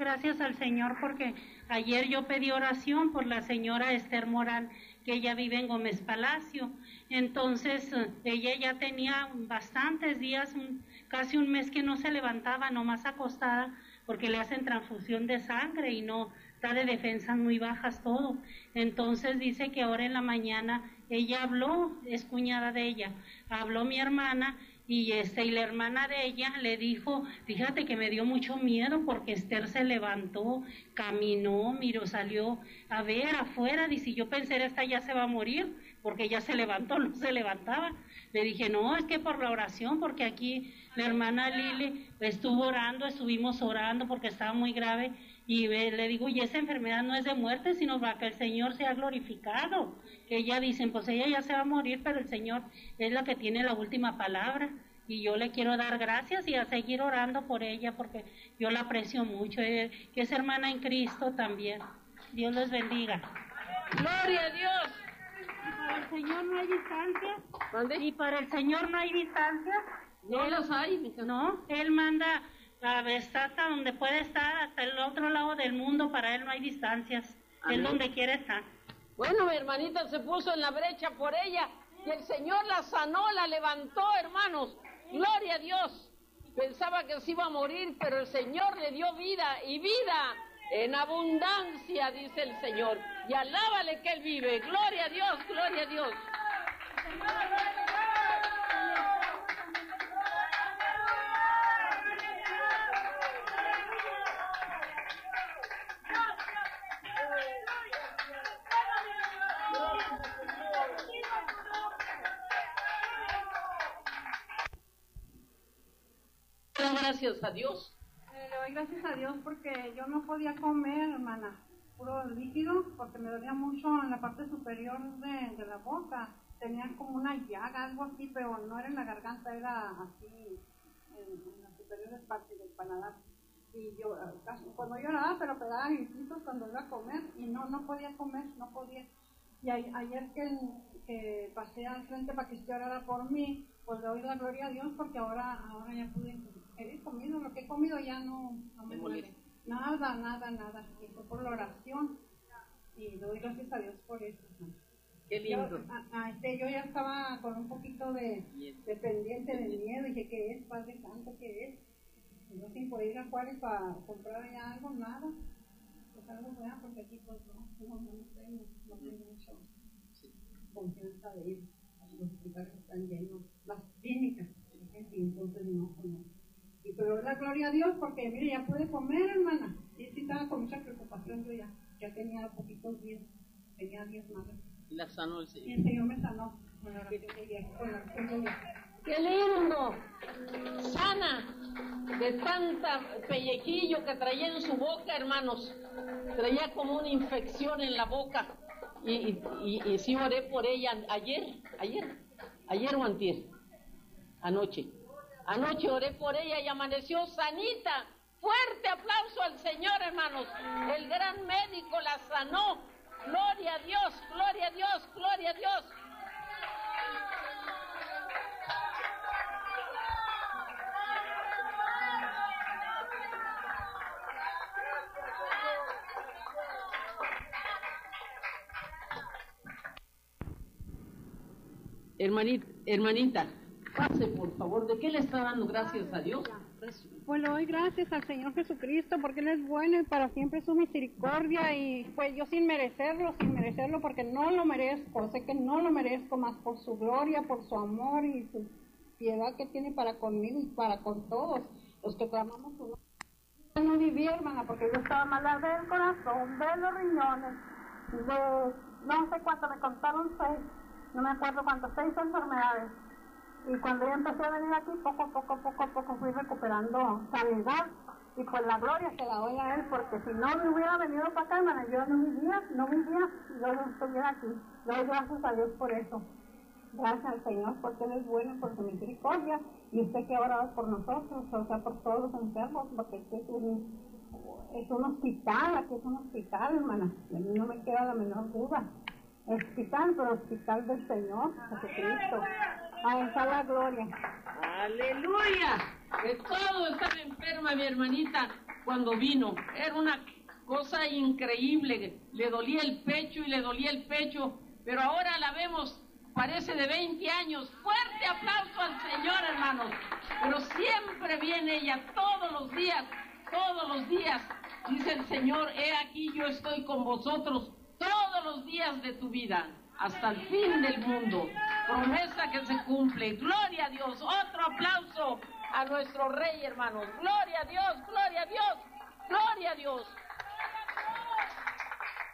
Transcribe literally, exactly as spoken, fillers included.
gracias al Señor porque ayer yo pedí oración por la señora Esther Morán, que ella vive en Gómez Palacio. Entonces ella ya tenía bastantes días, un, casi un mes que no se levantaba, nomás acostada, porque le hacen transfusión de sangre y no, está de defensas muy bajas todo. Entonces dice que ahora en la mañana ella habló, es cuñada de ella, habló mi hermana y este y la hermana de ella le dijo, fíjate que me dio mucho miedo porque Esther se levantó, caminó, miró, salió a ver afuera, dice, yo pensé esta ya se va a morir porque ya se levantó, no se levantaba. Le dije, no, es que por la oración, porque aquí la hermana Lili estuvo orando, estuvimos orando porque estaba muy grave. Y le digo, y esa enfermedad no es de muerte, sino para que el Señor sea glorificado. Que ella dicen, pues ella ya se va a morir, pero el Señor es la que tiene la última palabra. Y yo le quiero dar gracias y a seguir orando por ella, porque yo la aprecio mucho, eh, que es hermana en Cristo también. Dios les bendiga. ¡Gloria a Dios! Y para el Señor no hay distancia. ¿Dónde? Y para el Señor no hay distancia. No él, los hay, mija. No, Él manda... A ver, está hasta donde puede estar, hasta el otro lado del mundo, para Él no hay distancias, Él donde quiere estar. Bueno, mi hermanita se puso en la brecha por ella, y el Señor la sanó, la levantó, hermanos, gloria a Dios. Pensaba que se iba a morir, pero el Señor le dio vida, y vida en abundancia, dice el Señor, y alábale que Él vive, gloria a Dios, gloria a Dios. Gracias a Dios. Eh, le doy gracias a Dios porque yo no podía comer, hermana, puro líquido, porque me dolía mucho en la parte superior de, de la boca. Tenía como una llaga, algo así, pero no era en la garganta, era así, en, en las superiores partes del paladar. Y yo, casi, cuando lloraba, pero pegaba gritos cuando iba a comer, y no, no podía comer, no podía. Y a, ayer que, que pasé al frente para que usted orara por mí, pues le doy la gloria a Dios porque ahora, ahora ya pude, he comido, lo que he comido ya no, no me duele. Nada, nada, nada. Y fue por la oración. Y le doy gracias a Dios por eso. Qué lindo. Yo, a, a este, yo ya estaba con un poquito de, de pendiente del miedo. Dije, ¿qué es, Padre Santo? ¿Qué es? Y yo sin poder ir a Juárez para comprar allá algo, nada. Pues algo real, porque aquí pues no, no, no, no tengo, no tengo mucho confianza de ir. Los hospitales están llenos, las clínicas, y entonces no, no. Y pero la gloria a Dios, porque mire, ya pude comer, hermana. Y sí estaba con mucha preocupación, yo ya, ya tenía poquitos días, tenía diez más. Y la sanó el Señor. Y el Señor me sanó con la oración de Dios, con la oración de Dios. ¡Qué lindo! Sana de tanta pellejillo que traía en su boca, hermanos. Traía como una infección en la boca. Y, y, y, y sí oré por ella ayer, ayer, ayer o antier, anoche. Anoche oré por ella y amaneció sanita. Fuerte aplauso al Señor, hermanos. El gran médico la sanó. Gloria a Dios, gloria a Dios, gloria a Dios. Hermanita, hermanita, pase por favor. ¿De qué le está dando gracias a Dios? Pues le doy gracias al Señor Jesucristo porque Él es bueno y para siempre su misericordia, y pues yo sin merecerlo, sin merecerlo porque no lo merezco, sé que no lo merezco, más por su gloria, por su amor y su piedad que tiene para conmigo y para con todos los que clamamos su nombre. Yo no viví, hermana, porque yo estaba mala del corazón, de los riñones, de no sé cuánto, me contaron seis, no me acuerdo cuántas, seis enfermedades. Y cuando yo empecé a venir aquí, poco a poco, poco a poco fui recuperando sanidad. Y pues la gloria se la doy a Él, porque si no me hubiera venido para acá, hermana, yo no vivía, no vivía, yo no estuviera aquí. Le doy gracias a Dios por eso. Gracias al Señor, porque Él es bueno, por su misericordia. Y usted que ha orado por nosotros, o sea, por todos los enfermos, porque este es un, es un hospital, aquí es un hospital, hermana. Y a mí no me queda la menor duda. Hospital, pero hospital del Señor Jesucristo. A Él está la gloria. ¡Aleluya! De todo estaba enferma mi hermanita cuando vino. Era una cosa increíble. Le dolía el pecho y le dolía el pecho. Pero ahora la vemos, parece de veinte años. Fuerte aplauso al Señor, hermanos. Pero siempre viene ella, todos los días, todos los días. Dice el Señor, he aquí yo estoy con vosotros todos los días de tu vida, hasta el fin del mundo. Promesa que se cumple. Gloria a Dios. Otro aplauso a nuestro Rey, hermanos. Gloria a Dios, gloria a Dios, gloria a Dios.